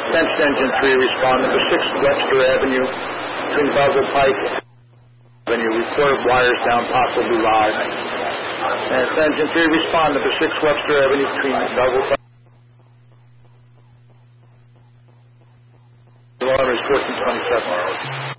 Attention Engine 3, respond number 6 Webster Avenue between Bevel Pike Avenue. Report wires down, possibly live. And Engine 3, respond number 6 Webster Avenue between Bevel Pike. The alarm is 1427.